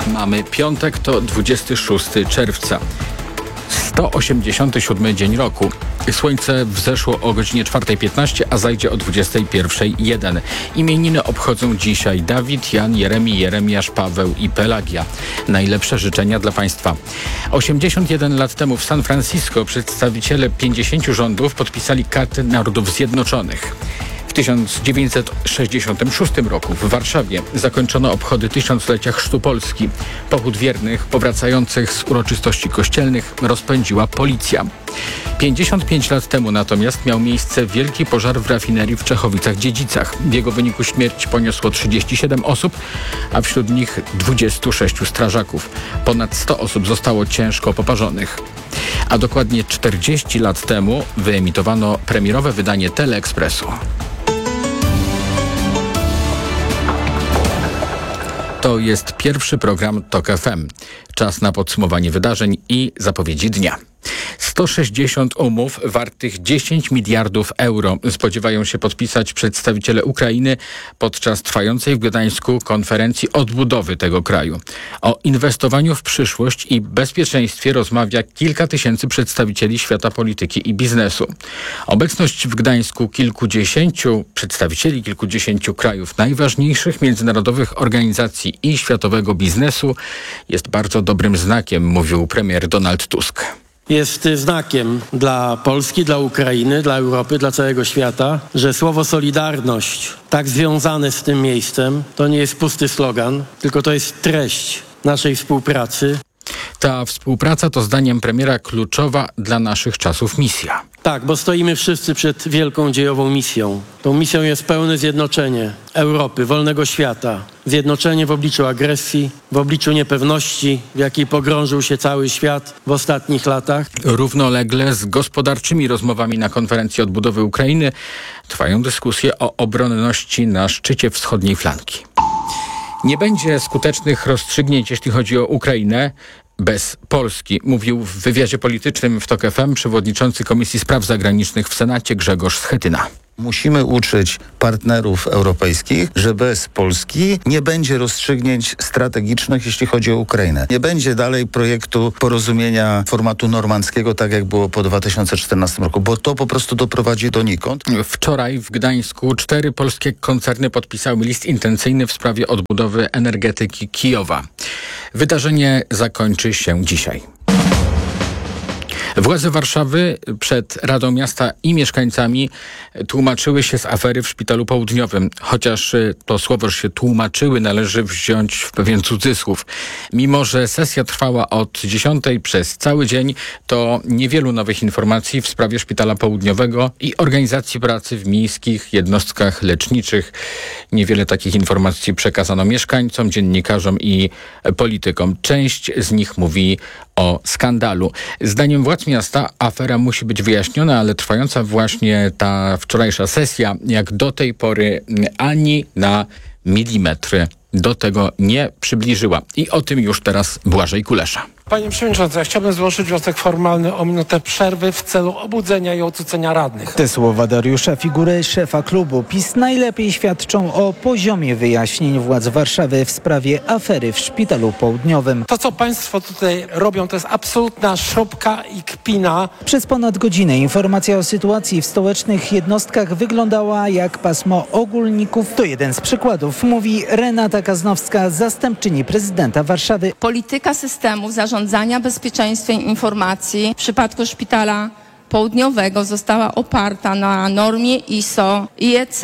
Mamy piątek, to 26 czerwca. 187 dzień roku. Słońce wzeszło o godzinie 4:15, a zajdzie o 21:01. Imieniny obchodzą dzisiaj Dawid, Jan, Jeremiasz, Paweł i Pelagia. Najlepsze życzenia dla Państwa. 81 lat temu w San Francisco przedstawiciele 50 rządów podpisali Kartę Narodów Zjednoczonych. W 1966 roku w Warszawie zakończono obchody tysiąclecia chrztu Polski. Pochód wiernych powracających z uroczystości kościelnych rozpędziła policja. 55 lat temu natomiast miał miejsce wielki pożar w rafinerii w Czechowicach-Dziedzicach. W jego wyniku śmierć poniosło 37 osób, a wśród nich 26 strażaków. Ponad 100 osób zostało ciężko poparzonych. A dokładnie 40 lat temu wyemitowano premierowe wydanie Teleekspresu. To jest pierwszy program TOK FM. Czas na podsumowanie wydarzeń i zapowiedzi dnia. 160 umów wartych 10 miliardów euro spodziewają się podpisać przedstawiciele Ukrainy podczas trwającej w Gdańsku konferencji odbudowy tego kraju. O inwestowaniu w przyszłość i bezpieczeństwie rozmawia kilka tysięcy przedstawicieli świata polityki i biznesu. Obecność w Gdańsku przedstawicieli kilkudziesięciu krajów najważniejszych międzynarodowych organizacji i światowego biznesu jest bardzo dobrym znakiem, mówił premier Donald Tusk. Jest znakiem dla Polski, dla Ukrainy, dla Europy, dla całego świata, że słowo solidarność, tak związane z tym miejscem, to nie jest pusty slogan, tylko to jest treść naszej współpracy. Ta współpraca to zdaniem premiera kluczowa dla naszych czasów misja. Tak, bo stoimy wszyscy przed wielką dziejową misją. Tą misją jest pełne zjednoczenie Europy, wolnego świata. Zjednoczenie w obliczu agresji, w obliczu niepewności, w jakiej pogrążył się cały świat w ostatnich latach. Równolegle z gospodarczymi rozmowami na konferencji odbudowy Ukrainy trwają dyskusje o obronności na szczycie wschodniej flanki. Nie będzie skutecznych rozstrzygnięć, jeśli chodzi o Ukrainę, bez Polski, mówił w wywiadzie politycznym w TOK FM przewodniczący Komisji Spraw Zagranicznych w Senacie Grzegorz Schetyna. Musimy uczyć partnerów europejskich, że bez Polski nie będzie rozstrzygnięć strategicznych, jeśli chodzi o Ukrainę. Nie będzie dalej projektu porozumienia formatu normandzkiego, tak jak było po 2014 roku, bo to po prostu doprowadzi donikąd. Wczoraj w Gdańsku 4 polskie koncerny podpisały list intencyjny w sprawie odbudowy energetyki Kijowa. Wydarzenie zakończy się dzisiaj. Władze Warszawy przed Radą Miasta i mieszkańcami tłumaczyły się z afery w Szpitalu Południowym. Chociaż to słowo, że się tłumaczyły, należy wziąć w pewien cudzysłów. Mimo że sesja trwała od 10 przez cały dzień, to niewielu nowych informacji w sprawie Szpitala Południowego i organizacji pracy w miejskich jednostkach leczniczych. Niewiele takich informacji przekazano mieszkańcom, dziennikarzom i politykom. Część z nich mówi o skandalu. Zdaniem władz miasta afera musi być wyjaśniona, ale trwająca właśnie ta wczorajsza sesja, jak do tej pory ani na milimetr do tego nie przybliżyła. I o tym już teraz Błażej Kulesza. Panie Przewodniczący, ja chciałbym złożyć wniosek formalny o minutę przerwy w celu obudzenia i ocucenia radnych. Te słowa Dariusza Figury, szefa klubu PiS, najlepiej świadczą o poziomie wyjaśnień władz Warszawy w sprawie afery w Szpitalu Południowym. To, co państwo tutaj robią, to jest absolutna szopka i kpina. Przez ponad godzinę informacja o sytuacji w stołecznych jednostkach wyglądała jak pasmo ogólników. To jeden z przykładów, mówi Renata Kaznowska, zastępczyni prezydenta Warszawy. Polityka systemu zarządzania bezpieczeństwem informacji w przypadku Szpitala Południowego została oparta na normie ISO IEC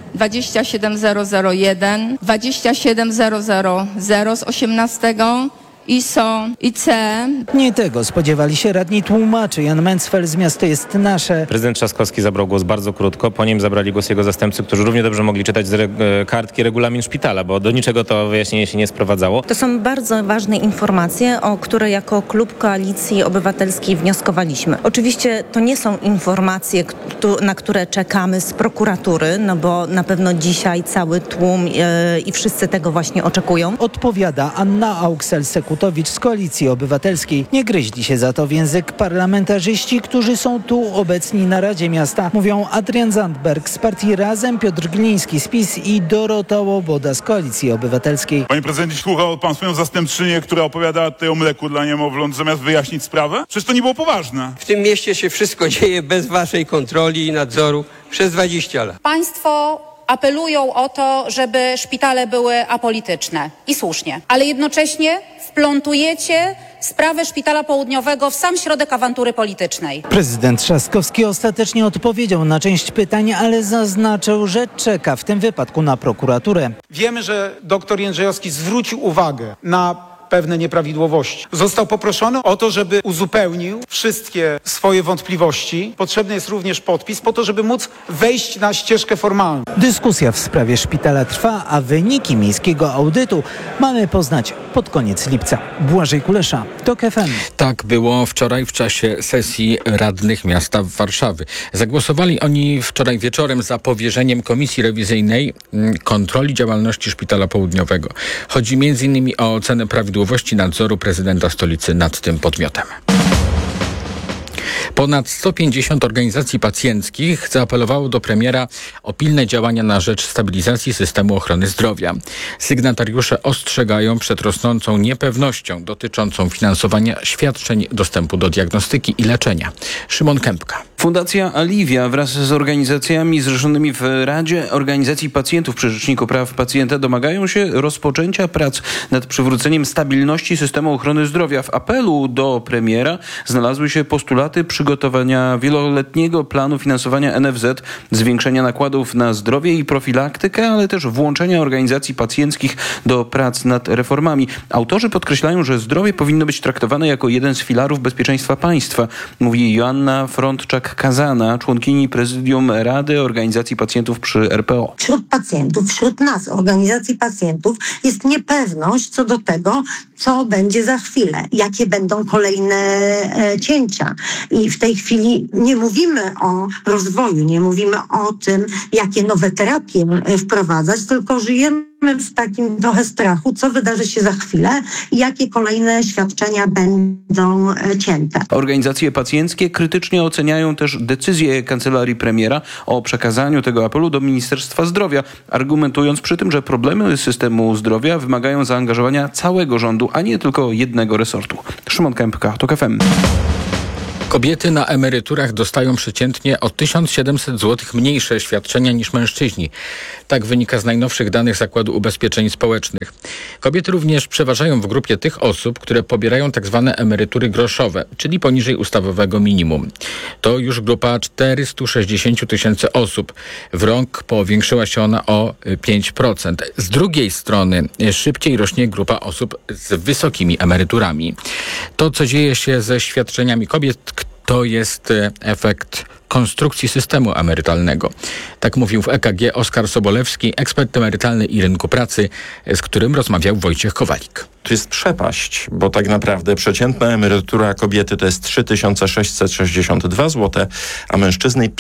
27001, 27000 z 18, ISO, IC. Nie tego spodziewali się radni, tłumaczy Jan Mencfel z Miasto jest nasze. Prezydent Trzaskowski zabrał głos bardzo krótko, po nim zabrali głos jego zastępcy, którzy równie dobrze mogli czytać z kartki regulamin szpitala, bo do niczego to wyjaśnienie się nie sprowadzało. To są bardzo ważne informacje, o które jako klub Koalicji Obywatelskiej wnioskowaliśmy. Oczywiście to nie są informacje, na które czekamy z prokuratury, no bo na pewno dzisiaj cały tłum i wszyscy tego właśnie oczekują. Odpowiada Anna Auxel-Sekut, Arnautowicz z Koalicji Obywatelskiej. Nie gryźli się za to w język parlamentarzyści, którzy są tu obecni na Radzie Miasta. Mówią Adrian Zandberg z partii Razem, Piotr Gliński z PiS i Dorota Łoboda z Koalicji Obywatelskiej. Panie prezydencie, słuchał pan swoją zastępczynię, która opowiadała tutaj o mleku dla niemowląt, zamiast wyjaśnić sprawę? Przecież to nie było poważne. W tym mieście się wszystko dzieje bez waszej kontroli i nadzoru przez 20 lat. Państwo apelują o to, żeby szpitale były apolityczne i słusznie, ale jednocześnie wplątujecie sprawę Szpitala Południowego w sam środek awantury politycznej. Prezydent Trzaskowski ostatecznie odpowiedział na część pytań, ale zaznaczył, że czeka w tym wypadku na prokuraturę. Wiemy, że dr Jędrzejowski zwrócił uwagę na pewne nieprawidłowości. Został poproszony o to, żeby uzupełnił wszystkie swoje wątpliwości. Potrzebny jest również podpis po to, żeby móc wejść na ścieżkę formalną. Dyskusja w sprawie szpitala trwa, a wyniki miejskiego audytu mamy poznać pod koniec lipca. Błażej Kulesza, TOK FM. Tak było wczoraj w czasie sesji radnych miasta Warszawy. Zagłosowali oni wczoraj wieczorem za powierzeniem Komisji Rewizyjnej kontroli działalności Szpitala Południowego. Chodzi m.in. o ocenę prawidłowości nadzoru prezydenta stolicy nad tym podmiotem. Ponad 150 organizacji pacjenckich zaapelowało do premiera o pilne działania na rzecz stabilizacji systemu ochrony zdrowia. Sygnatariusze ostrzegają przed rosnącą niepewnością dotyczącą finansowania świadczeń dostępu do diagnostyki i leczenia. Szymon Kępka. Fundacja Alivia wraz z organizacjami zrzeszonymi w Radzie Organizacji Pacjentów przy Rzeczniku Praw Pacjenta domagają się rozpoczęcia prac nad przywróceniem stabilności systemu ochrony zdrowia. W apelu do premiera znalazły się postulaty przygotowania wieloletniego planu finansowania NFZ, zwiększenia nakładów na zdrowie i profilaktykę, ale też włączenia organizacji pacjenckich do prac nad reformami. Autorzy podkreślają, że zdrowie powinno być traktowane jako jeden z filarów bezpieczeństwa państwa, mówi Joanna Frądczak-Kazana, członkini prezydium Rady Organizacji Pacjentów przy RPO. Wśród pacjentów, wśród nas, organizacji pacjentów, jest niepewność co do tego, co będzie za chwilę, jakie będą kolejne cięcia. I w tej chwili nie mówimy o rozwoju, nie mówimy o tym, jakie nowe terapie wprowadzać, tylko żyjemy w takim trochę strachu, co wydarzy się za chwilę i jakie kolejne świadczenia będą cięte. Organizacje pacjenckie krytycznie oceniają też decyzję kancelarii premiera o przekazaniu tego apelu do Ministerstwa Zdrowia, argumentując przy tym, że problemy systemu zdrowia wymagają zaangażowania całego rządu, a nie tylko jednego resortu. Szymon Kępka, TOK FM. Kobiety na emeryturach dostają przeciętnie o 1700 zł mniejsze świadczenia niż mężczyźni. Tak wynika z najnowszych danych Zakładu Ubezpieczeń Społecznych. Kobiety również przeważają w grupie tych osób, które pobierają tzw. emerytury groszowe, czyli poniżej ustawowego minimum. To już grupa 460 000 osób. W rok powiększyła się ona o 5%. Z drugiej strony szybciej rośnie grupa osób z wysokimi emeryturami. To, co dzieje się ze świadczeniami kobiet, to jest efekt konstrukcji systemu emerytalnego. Tak mówił w EKG Oskar Sobolewski, ekspert emerytalny i rynku pracy, z którym rozmawiał Wojciech Kowalik. To jest przepaść, bo tak naprawdę przeciętna emerytura kobiety to jest 3662 zł, a mężczyzny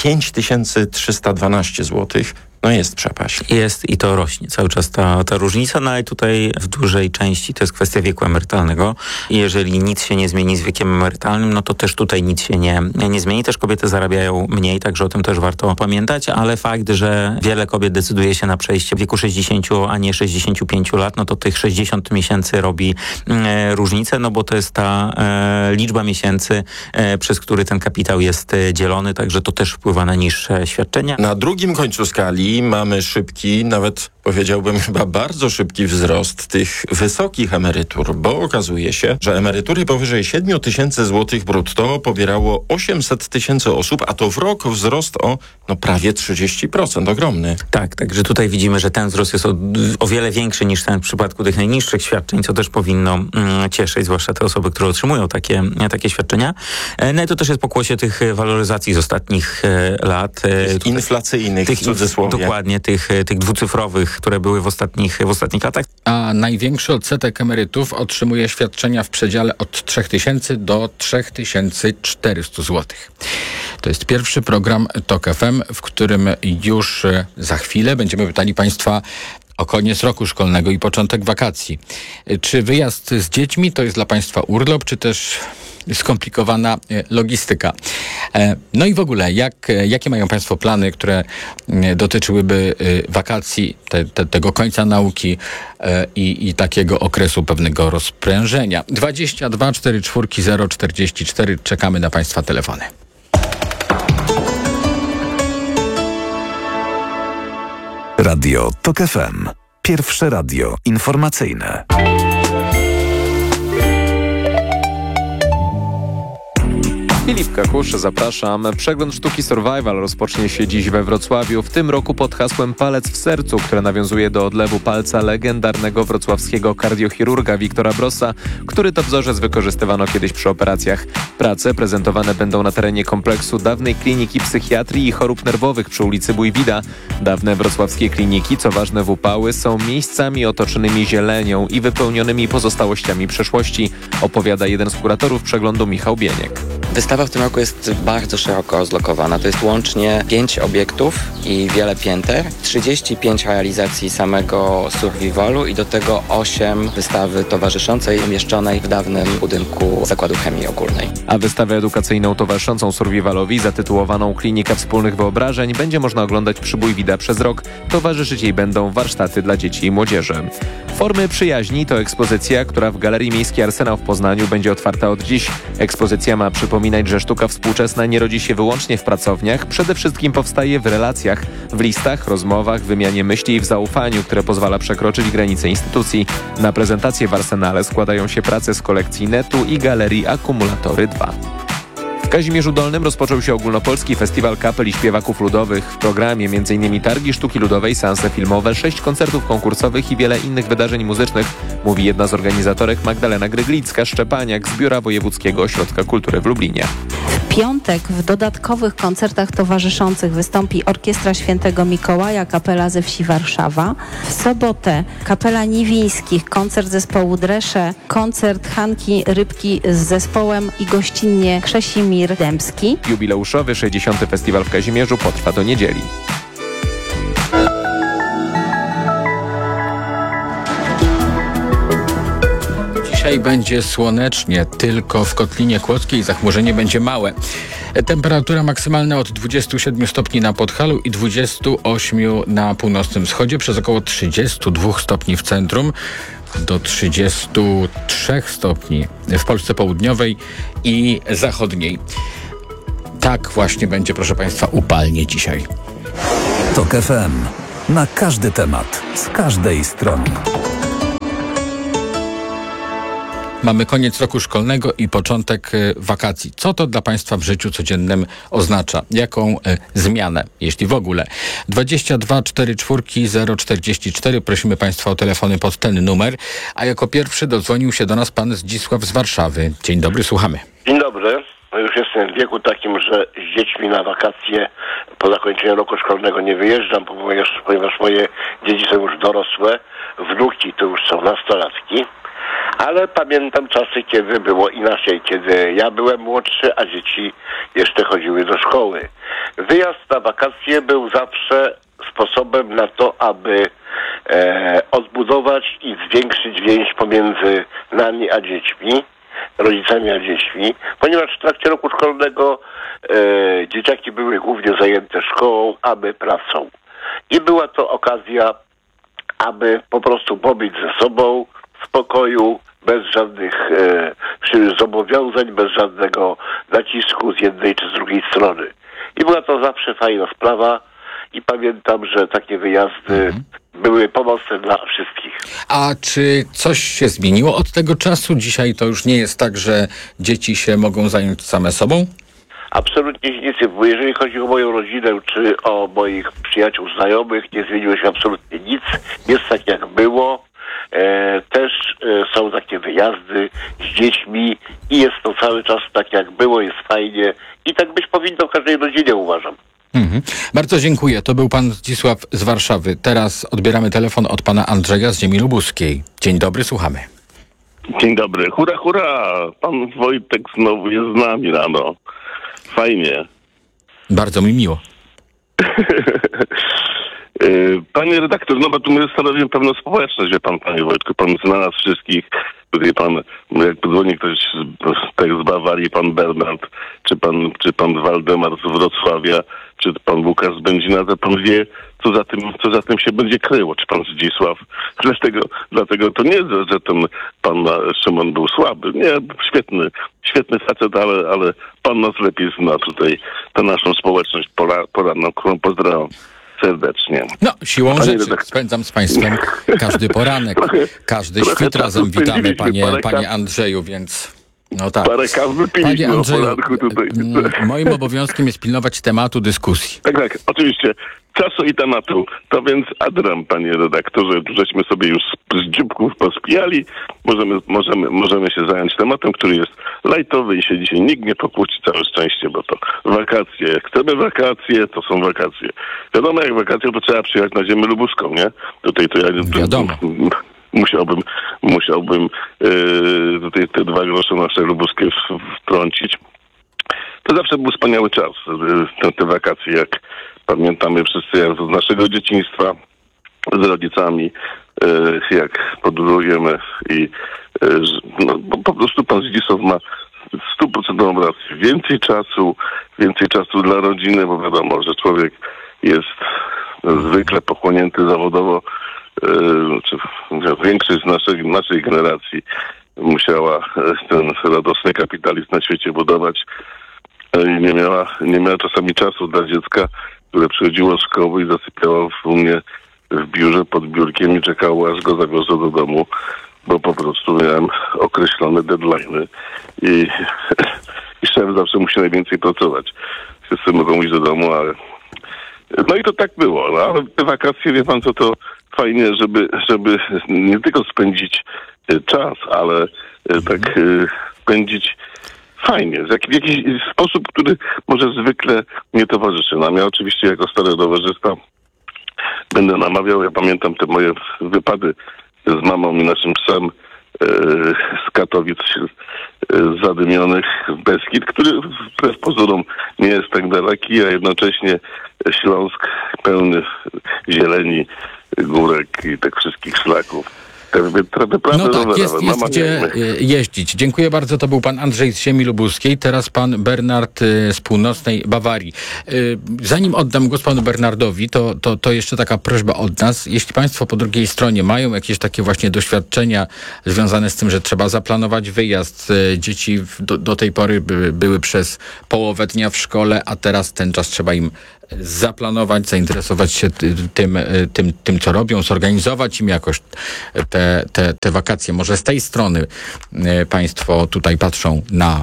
5312 zł. No jest przepaść. Jest i to rośnie cały czas ta różnica, no ale tutaj w dużej części to jest kwestia wieku emerytalnego. I jeżeli nic się nie zmieni z wiekiem emerytalnym, no to też tutaj nic się nie zmieni. Też kobiety zarabiają mniej, także o tym też warto pamiętać, ale fakt, że wiele kobiet decyduje się na przejście w wieku 60, a nie 65 lat, no to tych 60 miesięcy robi różnicę, no bo to jest ta liczba miesięcy, przez który ten kapitał jest dzielony, także to też wpływa na niższe świadczenia. Na drugim końcu skali mamy szybki, nawet powiedziałbym chyba bardzo szybki wzrost tych wysokich emerytur, bo okazuje się, że emerytury powyżej 7 000 zł brutto pobierało 800 000 osób, a to w rok wzrost o prawie 30%, ogromny. Tak, także tutaj widzimy, że ten wzrost jest o wiele większy niż ten w przypadku tych najniższych świadczeń, co też powinno cieszyć, zwłaszcza te osoby, które otrzymują takie świadczenia. No i to też jest pokłosie tych waloryzacji z ostatnich lat. Inflacyjnych, w cudzysłowie. Dokładnie, tych dwucyfrowych, które były w ostatnich latach. A największy odsetek emerytów otrzymuje świadczenia w przedziale od 3000 do 3400 zł. To jest pierwszy program TOK FM, w którym już za chwilę będziemy pytali Państwa o koniec roku szkolnego i początek wakacji. Czy wyjazd z dziećmi to jest dla Państwa urlop, czy też skomplikowana logistyka? No i w ogóle, jakie mają Państwo plany, które dotyczyłyby wakacji, tego końca nauki i takiego okresu pewnego rozprężenia? 22 44 044. Czekamy na Państwa telefony. Radio TOK FM. Pierwsze radio informacyjne. Filip Kakusz, zapraszam. Przegląd sztuki Survival rozpocznie się dziś we Wrocławiu, w tym roku pod hasłem Palec w sercu, które nawiązuje do odlewu palca legendarnego wrocławskiego kardiochirurga Wiktora Brossa, który to wzorzec wykorzystywano kiedyś przy operacjach. Prace prezentowane będą na terenie kompleksu dawnej kliniki psychiatrii i chorób nerwowych przy ulicy Bójwida. Dawne wrocławskie kliniki, co ważne w upały, są miejscami otoczonymi zielenią i wypełnionymi pozostałościami przeszłości, opowiada jeden z kuratorów przeglądu Michał Bieniek. Wystawa w tym roku jest bardzo szeroko rozlokowana. To jest łącznie 5 obiektów i wiele pięter, 35 realizacji samego survivalu i do tego 8 wystawy towarzyszącej umieszczonej w dawnym budynku Zakładu Chemii Ogólnej. A wystawę edukacyjną towarzyszącą survivalowi, zatytułowaną Klinika Wspólnych Wyobrażeń, będzie można oglądać przy Bójwida przez rok. Towarzyszyć jej będą warsztaty dla dzieci i młodzieży. Formy przyjaźni to ekspozycja, która w Galerii Miejskiej Arsenał w Poznaniu będzie otwarta od dziś. Ekspozycja ma przypominać, że sztuka współczesna nie rodzi się wyłącznie w pracowniach, przede wszystkim powstaje w relacjach, w listach, rozmowach, wymianie myśli i w zaufaniu, które pozwala przekroczyć granice instytucji. Na prezentację w Arsenale składają się prace z kolekcji Netu i Galerii Akumulatory 2. W Kazimierzu Dolnym rozpoczął się ogólnopolski festiwal kapel i śpiewaków ludowych. W programie m.in. targi sztuki ludowej, seanse filmowe, 6 koncertów konkursowych i wiele innych wydarzeń muzycznych, mówi jedna z organizatorek Magdalena Gryglicka-Szczepaniak z Biura Wojewódzkiego Ośrodka Kultury w Lublinie. W piątek w dodatkowych koncertach towarzyszących wystąpi Orkiestra Świętego Mikołaja, kapela ze wsi Warszawa. W sobotę kapela Niwińskich, koncert zespołu Dresze, koncert Hanki Rybki z zespołem i gościnnie Krzesimir Dębski. Jubileuszowy 60. Festiwal w Kazimierzu potrwa do niedzieli. Dzisiaj będzie słonecznie, tylko w Kotlinie Kłodzkiej zachmurzenie będzie małe. Temperatura maksymalna od 27 stopni na Podhalu i 28 na północnym wschodzie, przez około 32 stopni w centrum, do 33 stopni w Polsce południowej i zachodniej. Tak właśnie będzie, proszę Państwa, upalnie dzisiaj. TOK FM. Na każdy temat, z każdej strony. Mamy koniec roku szkolnego i początek wakacji. Co to dla Państwa w życiu codziennym oznacza? Jaką zmianę, jeśli w ogóle? 22 44 044. Prosimy Państwa o telefony pod ten numer. A jako pierwszy dodzwonił się do nas pan Zdzisław z Warszawy. Dzień dobry, słuchamy. Dzień dobry. Już jestem w wieku takim, że z dziećmi na wakacje po zakończeniu roku szkolnego nie wyjeżdżam, ponieważ moje dzieci są już dorosłe, wnuki to już są nastolatki. Ale pamiętam czasy, kiedy było inaczej, kiedy ja byłem młodszy, a dzieci jeszcze chodziły do szkoły. Wyjazd na wakacje był zawsze sposobem na to, aby odbudować i zwiększyć więź pomiędzy nami a dziećmi, rodzicami a dziećmi, ponieważ w trakcie roku szkolnego dzieciaki były głównie zajęte szkołą, aby pracą. I była to okazja, aby po prostu pobyć ze sobą w spokoju, bez żadnych zobowiązań, bez żadnego nacisku z jednej czy z drugiej strony. I była to zawsze fajna sprawa i pamiętam, że takie wyjazdy były pomocne dla wszystkich. A czy coś się zmieniło od tego czasu? Dzisiaj to już nie jest tak, że dzieci się mogą zająć same sobą? Absolutnie nic, bo jeżeli chodzi o moją rodzinę czy o moich przyjaciół, znajomych, nie zmieniło się absolutnie nic. Jest tak jak było. Też są takie wyjazdy z dziećmi i jest to cały czas tak jak było, jest fajnie i tak być powinno w każdej rodzinie, uważam. Bardzo dziękuję. To był pan Zdzisław z Warszawy. Teraz odbieramy telefon od pana Andrzeja z ziemi lubuskiej. Dzień dobry, słuchamy. Dzień dobry. Hurra, hurra! Pan Wojtek znowu jest z nami rano. Fajnie. Bardzo mi miło. Panie redaktor, no bo tu my stanowimy pewną społeczność, wie pan, panie Wojtku, pan zna nas wszystkich. Tutaj pan, jak dzwoni ktoś z Bawarii, pan Bernard, czy pan Waldemar z Wrocławia, czy pan Łukasz z Będzina, to pan wie, co za tym się będzie kryło, czy pan Zdzisław. Dlatego to nie, że ten pan Szymon był słaby. Nie, świetny facet, ale pan nas lepiej zna tutaj, tę naszą społeczność poranną, którą pozdrawiam serdecznie. No, siłą Panie rzeczy redaktor. spędzam z państwem każdy poranek, każdy świt razem witamy, panie Andrzeju, więc no tak. Parę kaw wypiliśmy Panie Andrzeju, o poranku tutaj. moim obowiązkiem jest pilnować tematu dyskusji. Tak, oczywiście. Czasu i tematu. To więc Adram, panie redaktorze, żeśmy sobie już z dzióbków pospijali. Możemy się zająć tematem, który jest lajtowy i się dzisiaj nikt nie pokłóci, całe szczęście, bo to wakacje. Jak chcemy wakacje, to są wakacje. Wiadomo, jak wakacje, to trzeba przyjechać na ziemię lubuską, nie? Tutaj to ja... Wiadomo. Musiałbym tutaj te 2 grosze nasze lubuskie wtrącić. To zawsze był wspaniały czas, te wakacje, jak pamiętamy wszyscy, jak z naszego dzieciństwa, z rodzicami, jak podróżujemy i po prostu pan Zdzisław ma 100% rację. Więcej czasu dla rodziny, bo wiadomo, że człowiek jest zwykle pochłonięty zawodowo, większość z naszej generacji musiała ten radosny kapitalizm na świecie budować i nie miała czasami czasu dla dziecka, które przychodziło z szkoły i zasypiało u mnie w biurze pod biurkiem i czekało, aż go zawiozę do domu, bo po prostu miałem określone deadline'y i szef zawsze musi najwięcej pracować. Wszyscy mogą iść do domu, ale... No i to tak było, no, ale te wakacje, wie pan co, to fajnie, żeby nie tylko spędzić czas, ale tak spędzić fajnie, w jakiś sposób, który może zwykle nie towarzyszy nam. Ja oczywiście jako stary rowerzysta będę namawiał, ja pamiętam te moje wypady z mamą i naszym psem z Katowic zadymionych w Beskid, który wbrew pozorom nie jest tak daleki, a jednocześnie Śląsk pełny zieleni, górek i tych wszystkich szlaków. No tak, jest gdzie jeździć. Dziękuję bardzo. To był pan Andrzej z ziemi lubuskiej, teraz pan Bernard z północnej Bawarii. Zanim oddam głos panu Bernardowi, to jeszcze taka prośba od nas. Jeśli państwo po drugiej stronie mają jakieś takie właśnie doświadczenia związane z tym, że trzeba zaplanować wyjazd, dzieci do tej pory były przez połowę dnia w szkole, a teraz ten czas trzeba im zaplanować, zainteresować się tym, co robią, zorganizować im jakoś te wakacje. Może z tej strony państwo tutaj patrzą na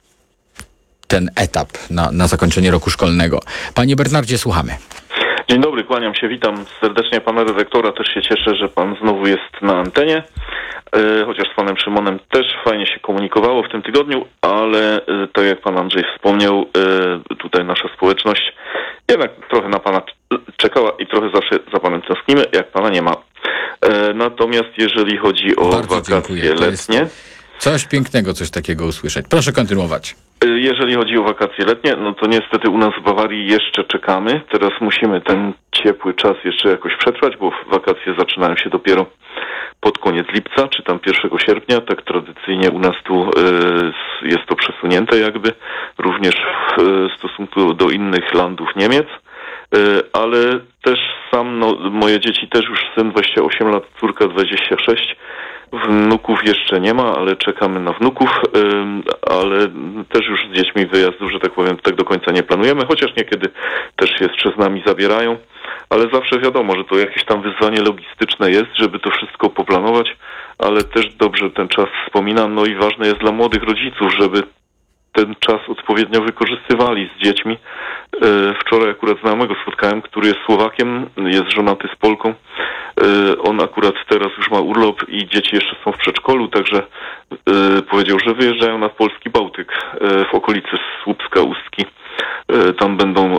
ten etap, na zakończenie roku szkolnego. Panie Bernardzie, słuchamy. Dzień dobry, kłaniam się, witam serdecznie pana redaktora. Też się cieszę, że pan znowu jest na antenie. Chociaż z panem Szymonem też fajnie się komunikowało w tym tygodniu, ale tak jak pan Andrzej wspomniał, tutaj nasza społeczność jednak trochę na pana czekała i trochę zawsze za panem tęsknimy, jak pana nie ma. Natomiast jeżeli chodzi o wakacje letnie... Coś pięknego, coś takiego usłyszeć. Proszę kontynuować. Jeżeli chodzi o wakacje letnie, no to niestety u nas w Bawarii jeszcze czekamy. Teraz musimy ten ciepły czas jeszcze jakoś przetrwać, bo wakacje zaczynają się dopiero pod koniec lipca, czy tam 1 sierpnia. Tak tradycyjnie u nas tu jest to przesunięte jakby, również w stosunku do innych landów Niemiec. Ale też sam, moje dzieci też już syn 28 lat, córka 26. Wnuków jeszcze nie ma, ale czekamy na wnuków, ale też już z dziećmi wyjazdu, że tak powiem, tak do końca nie planujemy, chociaż niekiedy też się jeszcze z nami zabierają, ale zawsze wiadomo, że to jakieś tam wyzwanie logistyczne jest, żeby to wszystko poplanować, ale też dobrze ten czas wspominam, no i ważne jest dla młodych rodziców, żeby ten czas odpowiednio wykorzystywali z dziećmi. Wczoraj akurat znajomego spotkałem, który jest Słowakiem, jest żonaty z Polką. On akurat teraz już ma urlop i dzieci jeszcze są w przedszkolu, także powiedział, że wyjeżdżają nad polski Bałtyk w okolicy Słupska, Ustki. Tam będą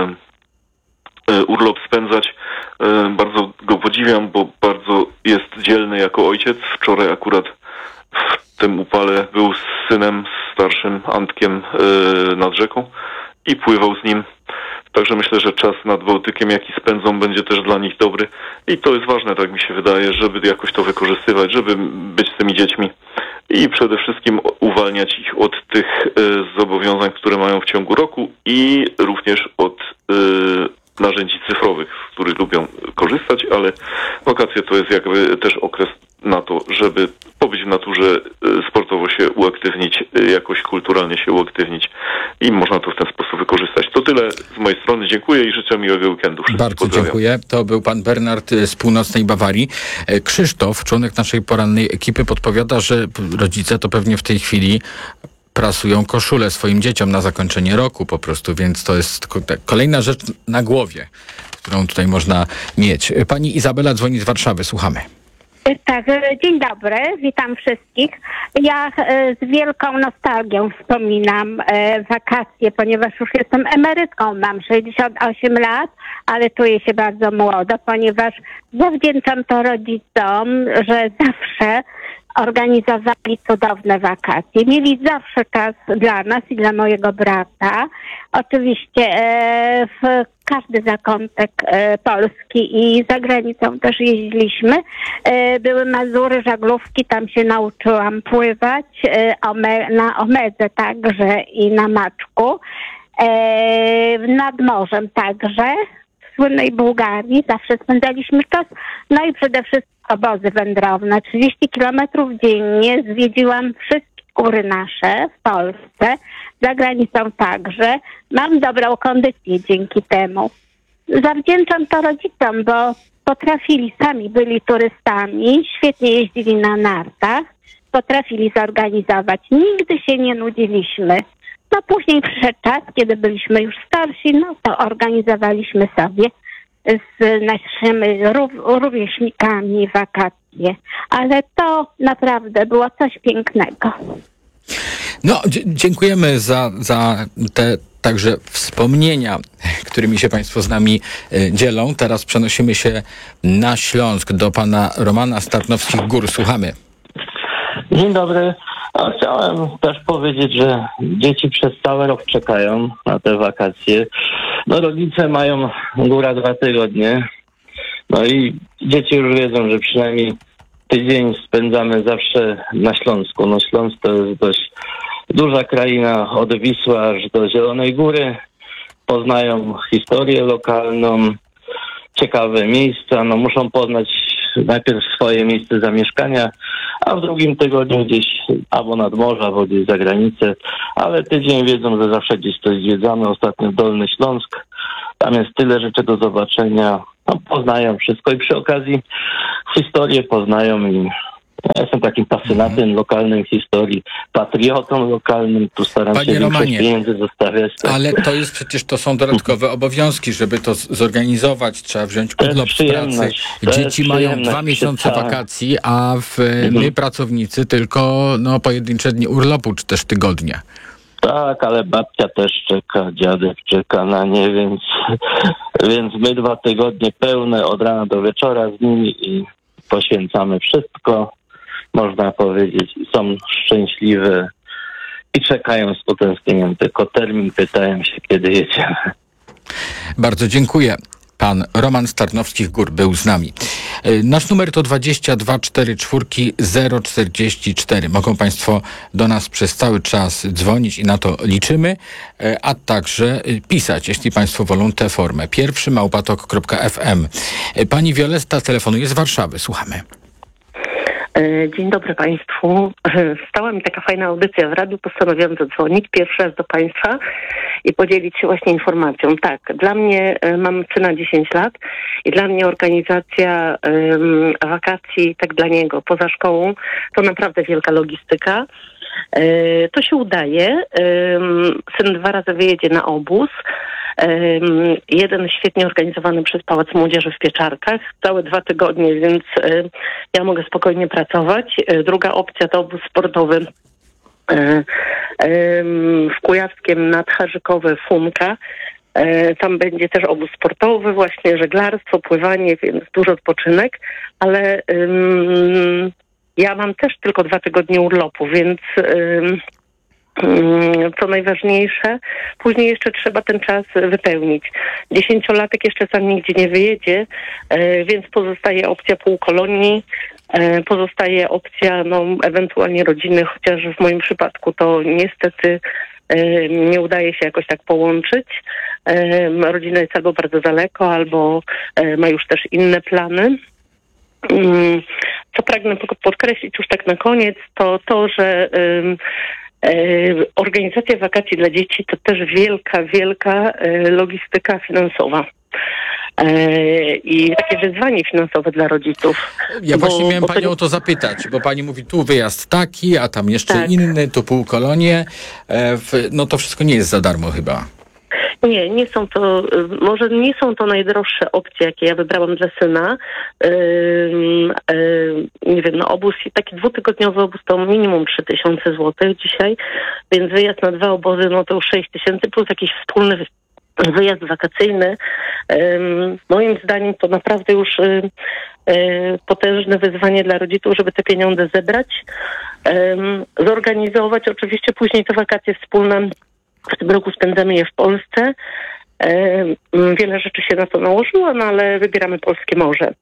urlop spędzać. Bardzo go podziwiam, bo bardzo jest dzielny jako ojciec. Wczoraj akurat w tym upale był z synem starszym Antkiem nad rzeką i pływał z nim. Także myślę, że czas nad Bałtykiem, jaki spędzą, będzie też dla nich dobry. I to jest ważne, tak mi się wydaje, żeby jakoś to wykorzystywać, żeby być z tymi dziećmi i przede wszystkim uwalniać ich od tych zobowiązań, które mają w ciągu roku i również od narzędzi cyfrowych, z których lubią korzystać, ale wakacje to jest jakby też okres na to, żeby pobyć w naturze, sportowo się uaktywnić, jakoś kulturalnie się uaktywnić i można to w ten sposób wykorzystać. To tyle z mojej strony. Dziękuję i życzę miłego weekendu. Bardzo dziękuję. To był pan Bernard z północnej Bawarii. Krzysztof, członek naszej porannej ekipy, podpowiada, że rodzice to pewnie w tej chwili prasują koszulę swoim dzieciom na zakończenie roku po prostu, więc to jest kolejna rzecz na głowie, którą tutaj można mieć. Pani Izabela dzwoni z Warszawy. Słuchamy. Tak, dzień dobry, witam wszystkich. Ja z wielką nostalgią wspominam wakacje, ponieważ już jestem emerytką, mam 68 lat, ale czuję się bardzo młodo, ponieważ zawdzięczam to rodzicom, że zawsze organizowali cudowne wakacje. Mieli zawsze czas dla nas i dla mojego brata. Oczywiście w każdy zakątek Polski i za granicą też jeździliśmy. Były Mazury, żaglówki, tam się nauczyłam pływać, na Omedze także i na Maczku. Nad morzem także, w słynnej Bułgarii, zawsze spędzaliśmy czas. No i przede wszystkim obozy wędrowne. 30 kilometrów dziennie zwiedziłam wszystkie góry nasze w Polsce, za granicą także. Mam dobrą kondycję dzięki temu. Zawdzięczam to rodzicom, bo potrafili, sami byli turystami, świetnie jeździli na nartach, potrafili zorganizować. Nigdy się nie nudziliśmy. No później przyszedł czas, kiedy byliśmy już starsi, no to organizowaliśmy sobie z naszymi rówieśnikami wakacje. Ale to naprawdę było coś pięknego. No, dziękujemy za te także wspomnienia, którymi się państwo z nami dzielą. Teraz przenosimy się na Śląsk do pana Romana z Tarnowskich Gór. Słuchamy. Dzień dobry. Chciałem też powiedzieć, że dzieci przez cały rok czekają na te wakacje. No rodzice mają góra 2 tygodnie. No i dzieci już wiedzą, że przynajmniej tydzień spędzamy zawsze na Śląsku. No Śląsk to jest dość duża kraina, od Wisły aż do Zielonej Góry. Poznają historię lokalną, ciekawe miejsca. No muszą poznać najpierw swoje miejsce zamieszkania, a w drugim tygodniu gdzieś albo nad morze, albo gdzieś za granicę. Ale tydzień wiedzą, że zawsze gdzieś coś zwiedzamy. Ostatnio Dolny Śląsk. Tam jest tyle rzeczy do zobaczenia. No, poznają wszystko i przy okazji historię poznają i ja jestem takim pasjonatem lokalnej historii, patriotą lokalnym, tu staram się większość pieniędzy zostawiać. Tak. Ale to są dodatkowe obowiązki, żeby to zorganizować, trzeba wziąć urlop z pracy. Dzieci mają 2 miesiące wakacji, a my pracownicy tylko pojedyncze dni urlopu, czy też tygodnie. Tak, ale babcia też czeka, dziadek czeka na nie, więc my 2 tygodnie pełne od rana do wieczora z nimi i poświęcamy wszystko, można powiedzieć, są szczęśliwe i czekają z utęsknieniem, tylko termin pytają się, kiedy jedziemy. Bardzo dziękuję. Pan Roman z Tarnowskich Gór był z nami. Nasz numer to 22 44 044. Mogą państwo do nas przez cały czas dzwonić i na to liczymy, a także pisać, jeśli państwo wolą tę formę. @tok.fm. Pani Wioletta telefonuje z Warszawy. Słuchamy. Dzień dobry Państwu. Stała mi taka fajna audycja w radiu, postanowiłam zadzwonić pierwszy raz do Państwa i podzielić się właśnie informacją. Tak, dla mnie, mam syna 10 lat i dla mnie organizacja wakacji, tak dla niego, poza szkołą, to naprawdę wielka logistyka. To się udaje. Syn 2 razy wyjedzie na obóz. Jeden świetnie organizowany przez Pałac Młodzieży w Pieczarkach, całe 2 tygodnie, więc ja mogę spokojnie pracować. Druga opcja to obóz sportowy w Kujawskiem Nadharzykowe Funka. Tam będzie też obóz sportowy, właśnie żeglarstwo, pływanie, więc duży odpoczynek, ale ja mam też tylko 2 tygodnie urlopu, więc co najważniejsze. Później jeszcze trzeba ten czas wypełnić. 10-latek jeszcze sam nigdzie nie wyjedzie, więc pozostaje opcja półkolonii, pozostaje opcja ewentualnie rodziny, chociaż w moim przypadku to niestety nie udaje się jakoś tak połączyć. Rodzina jest albo bardzo daleko, albo ma już też inne plany. Co pragnę podkreślić już tak na koniec, to, że organizacja wakacji dla dzieci to też wielka logistyka finansowa. I takie wyzwanie finansowe dla rodziców. Ja właśnie miałem panią o to zapytać, bo pani mówi tu wyjazd taki, a tam jeszcze inny, tu półkolonie. No to wszystko nie jest za darmo chyba. Nie są to, może nie są to najdroższe opcje, jakie ja wybrałam dla syna. Nie wiem, obóz, taki 2-tygodniowy obóz to minimum 3000 zł dzisiaj, więc wyjazd na 2 obozy, to już 6000 plus jakiś wspólny wyjazd wakacyjny. Moim zdaniem to naprawdę już potężne wyzwanie dla rodziców, żeby te pieniądze zebrać, zorganizować. Oczywiście później te wakacje wspólne w tym roku spędzamy je w Polsce. Wiele rzeczy się na to nałożyło, ale wybieramy polskie morze.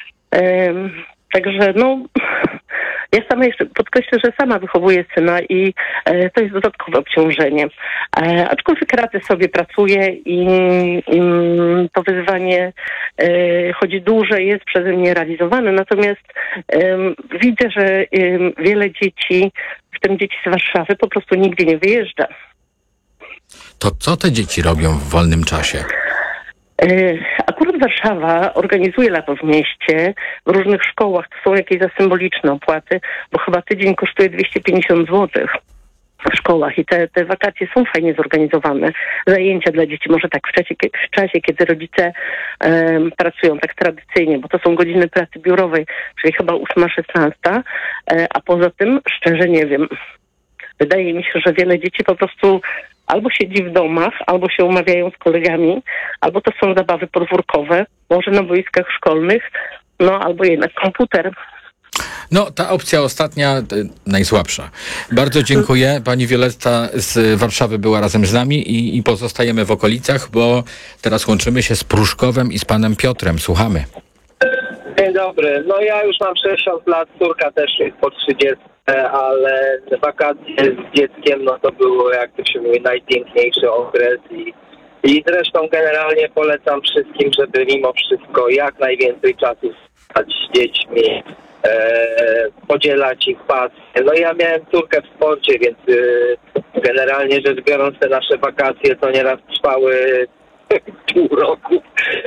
Także ja sama jeszcze podkreślę, że sama wychowuję syna i to jest dodatkowe obciążenie. Aczkolwiek radzę sobie, pracuję i to wyzwanie, choć duże, jest przeze mnie realizowane. Natomiast widzę, że wiele dzieci, w tym dzieci z Warszawy, po prostu nigdzie nie wyjeżdża. To co te dzieci robią w wolnym czasie? Akurat Warszawa organizuje lato w mieście, w różnych szkołach. To są jakieś za symboliczne opłaty, bo chyba tydzień kosztuje 250 zł w szkołach i te wakacje są fajnie zorganizowane. Zajęcia dla dzieci, może tak w czasie, kiedy rodzice pracują tak tradycyjnie, bo to są godziny pracy biurowej, czyli chyba 8-16, a poza tym szczerze nie wiem. Wydaje mi się, że wiele dzieci po prostu albo siedzi w domach, albo się umawiają z kolegami, albo to są zabawy podwórkowe, może na boiskach szkolnych, albo jednak komputer. Ta opcja ostatnia, najsłabsza. Bardzo dziękuję. Pani Wioletta z Warszawy była razem z nami i pozostajemy w okolicach, bo teraz łączymy się z Pruszkowem i z panem Piotrem. Słuchamy. Dzień dobry. Ja już mam 60 lat, córka też jest po 30, ale wakacje z dzieckiem, to było, jak to się mówi, najpiękniejszy okres i zresztą generalnie polecam wszystkim, żeby mimo wszystko jak najwięcej czasu spędzać z dziećmi, podzielać ich pasję. Ja miałem córkę w sporcie, więc generalnie rzecz biorąc te nasze wakacje to nieraz trwały pół roku,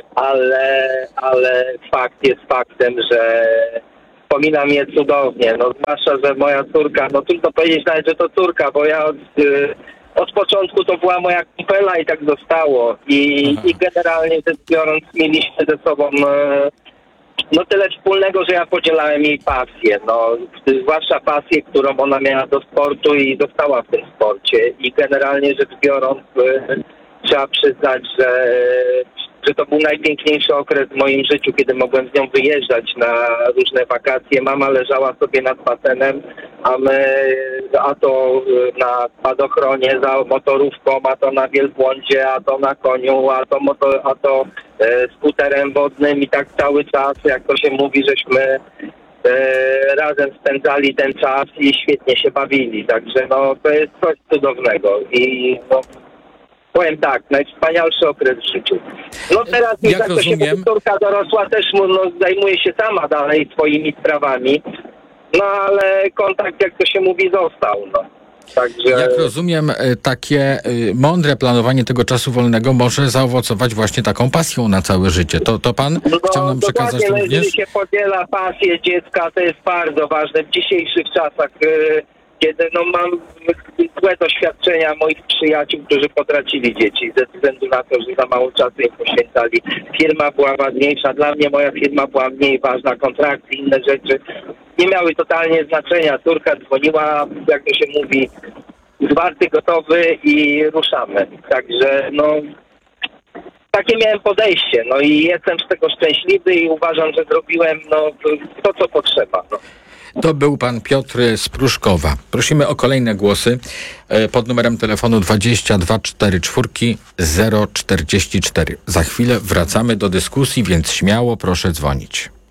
ale fakt jest faktem, że wspominam je cudownie, zwłaszcza, że moja córka, trudno powiedzieć nawet, że to córka, bo ja od początku to była moja kupela i tak zostało i generalnie rzecz biorąc mieliśmy ze sobą tyle wspólnego, że ja podzielałem jej pasję, zwłaszcza pasję, którą ona miała do sportu i została w tym sporcie i generalnie rzecz biorąc trzeba przyznać, że to był najpiękniejszy okres w moim życiu, kiedy mogłem z nią wyjeżdżać na różne wakacje. Mama leżała sobie nad basenem, a to na spadochronie za motorówką, a to na wielbłądzie, a to na koniu, a to skuterem wodnym i tak cały czas, jak to się mówi, żeśmy razem spędzali ten czas i świetnie się bawili. Także to jest coś cudownego i powiem tak, najwspanialszy okres w życiu. Teraz już jak to się córka dorosła też zajmuje się sama dalej swoimi sprawami, ale kontakt, jak to się mówi, został. Także... Jak rozumiem, takie mądre planowanie tego czasu wolnego może zaowocować właśnie taką pasją na całe życie. To pan chciał nam przekazać to również? Jeżeli się podziela pasję dziecka, to jest bardzo ważne w dzisiejszych czasach, kiedy mam złe doświadczenia moich przyjaciół, którzy potracili dzieci ze względu na to, że za mało czasu im poświęcali. Firma była ważniejsza. Dla mnie moja firma była mniej ważna. Kontrakty, inne rzeczy nie miały totalnie znaczenia. Córka dzwoniła, jak to się mówi, zwarty, gotowy i ruszamy. Także takie miałem podejście. I jestem z tego szczęśliwy i uważam, że zrobiłem to, co potrzeba. To był pan Piotr z Pruszkowa. Prosimy o kolejne głosy pod numerem telefonu 2244 044. Za chwilę wracamy do dyskusji, więc śmiało proszę dzwonić.